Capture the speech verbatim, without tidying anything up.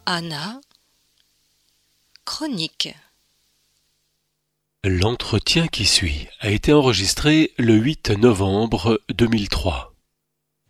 Anna, chronique. L'entretien qui suit a été enregistré le huit novembre deux mille trois.